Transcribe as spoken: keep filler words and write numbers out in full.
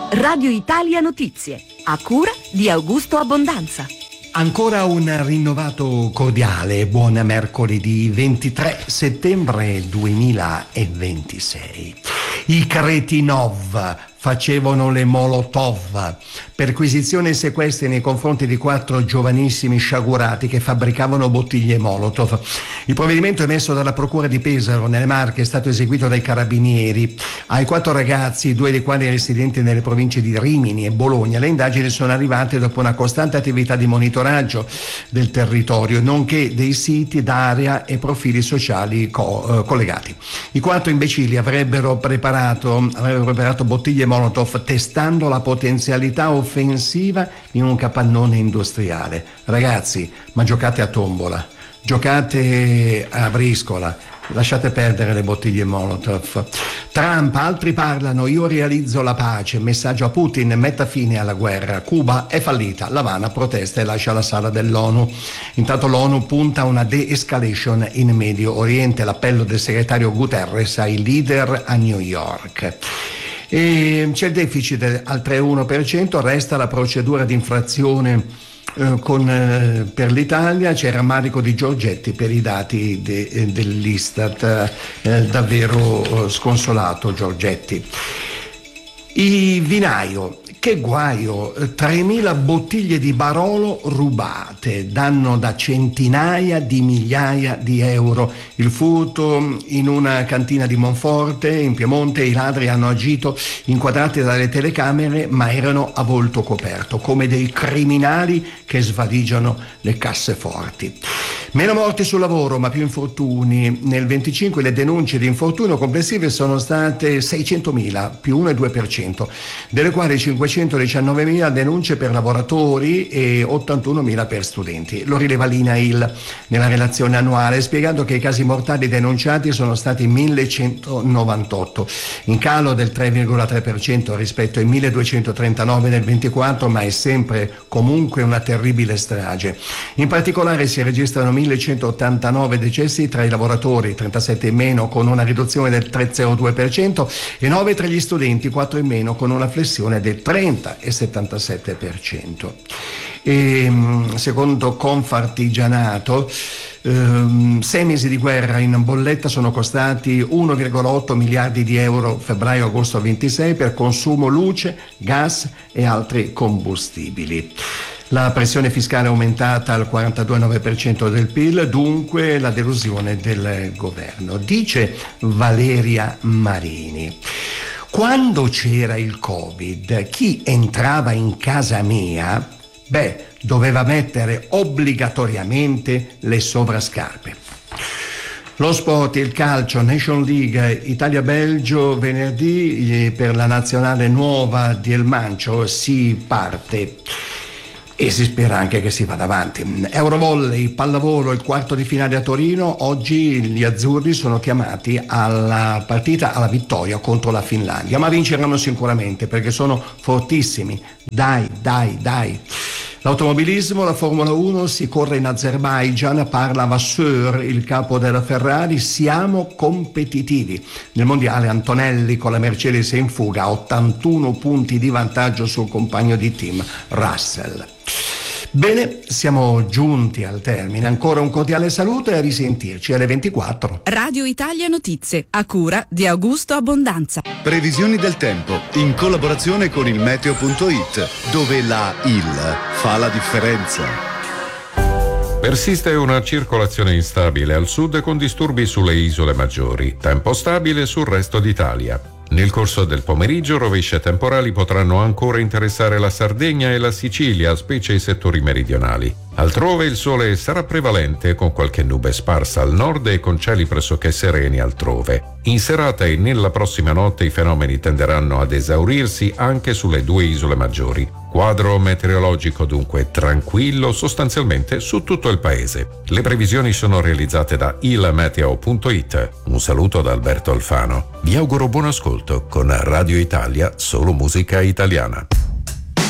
Radio Italia Notizie, a cura di Augusto Abbondanza. Ancora un rinnovato cordiale buon mercoledì ventitré settembre duemilaventisei. I Cretinov facevano le Molotov, perquisizione e sequestri nei confronti di quattro giovanissimi sciagurati che fabbricavano bottiglie Molotov. Il provvedimento emesso dalla Procura di Pesaro nelle Marche è stato eseguito dai Carabinieri. Ai quattro ragazzi, due dei quali residenti nelle province di Rimini e Bologna, le indagini sono arrivate dopo una costante attività di monitoraggio del territorio, nonché dei siti d'area e profili sociali co- eh, collegati. I quattro imbecilli avrebbero preparato, avrebbero preparato bottiglie Molotov testando la potenzialità offensiva in un capannone industriale. Ragazzi, ma giocate a tombola, giocate a briscola, lasciate perdere le bottiglie Molotov. Trump, altri parlano, io realizzo la pace, messaggio a Putin, metta fine alla guerra. Cuba è fallita, L'Avana protesta e lascia la sala dell'ONU. Intanto l'ONU punta a una de-escalation in Medio Oriente, l'appello del segretario Guterres ai leader a New York. E c'è il deficit al tre virgola uno per cento, resta la procedura di infrazione eh, con, eh, per l'Italia, c'è il rammarico di Giorgetti per i dati de, eh, dell'Istat, eh, davvero eh, sconsolato Giorgetti. I vinaio, che guaio, tremila bottiglie di Barolo rubate, danno da centinaia di migliaia di euro. Il furto in una cantina di Monforte, in Piemonte, i ladri hanno agito inquadrati dalle telecamere ma erano a volto coperto, come dei criminali che svaligiano le casseforti. Meno morti sul lavoro ma più infortuni. Nel venticinque le denunce di infortunio complessive sono state seicentomila, più uno virgola due per cento, delle quali cinquecentodiciannovemila denunce per lavoratori e ottantunomila per studenti. Lo rileva l'I N A I L nella relazione annuale, spiegando che i casi mortali denunciati sono stati millecentonovantotto, in calo del tre virgola tre per cento rispetto ai milleduecentotrentanove del ventiquattro, ma è sempre comunque una terribile strage. In particolare si registrano millecentottantanove decessi tra i lavoratori, trentasette in meno con una riduzione del tre virgola zero due per cento, e nove tra gli studenti, quattro in meno con una flessione del trenta e settantasette per cento. E, secondo Confartigianato, ehm, sei mesi di guerra in bolletta sono costati uno virgola otto miliardi di euro febbraio-agosto ventisei per consumo luce, gas e altri combustibili. La pressione fiscale è aumentata al quarantadue virgola nove per cento del P I L, dunque la delusione del governo. Dice Valeria Marini: quando c'era il Covid, chi entrava in casa mia, beh, doveva mettere obbligatoriamente le sovrascarpe. Lo sport, il calcio, Nation League, Italia-Belgio venerdì per la nazionale nuova di El Mancio si parte. E si spera anche che si vada avanti. Eurovolley, pallavolo, il quarto di finale a Torino. Oggi gli azzurri sono chiamati alla partita, alla vittoria contro la Finlandia, ma vinceranno sicuramente perché sono fortissimi. Dai, dai, dai. L'automobilismo, la Formula uno, si corre in Azerbaijan, parla Vasseur, il capo della Ferrari, siamo competitivi. Nel mondiale Antonelli con la Mercedes è in fuga, ottantuno punti di vantaggio sul compagno di team Russell. Bene, siamo giunti al termine. Ancora un cordiale saluto e a risentirci alle ventiquattro. Radio Italia Notizie, a cura di Augusto Abbondanza. Previsioni del tempo in collaborazione con il meteo punto it, dove la I L fa la differenza. Persiste una circolazione instabile al sud con disturbi sulle isole maggiori, tempo stabile sul resto d'Italia. Nel corso del pomeriggio rovesce temporali potranno ancora interessare la Sardegna e la Sicilia, specie i settori meridionali. Altrove il sole sarà prevalente con qualche nube sparsa al nord e con cieli pressoché sereni altrove. In serata e nella prossima notte i fenomeni tenderanno ad esaurirsi anche sulle due isole maggiori. Quadro meteorologico dunque tranquillo sostanzialmente su tutto il paese. Le previsioni sono realizzate da il meteo punto it. Un saluto da Alberto Alfano. Vi auguro buon ascolto con Radio Italia, solo musica italiana.